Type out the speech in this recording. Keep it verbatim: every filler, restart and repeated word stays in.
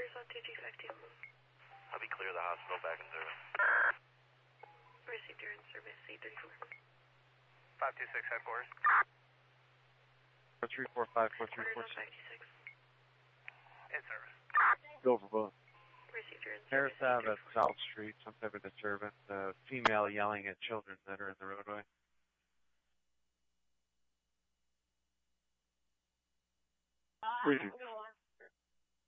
Headquarters on two G five two. I'll be clear of the hospital, back in service. Received your in-service C thirty-four. five two six headquarters. four three four five, four three four Headquarters on six. five two six. In service. Go for both. Received your Harris in-service Ave at South Street, some type of disturbance. Uh, female yelling at children that are in the roadway. Greetings.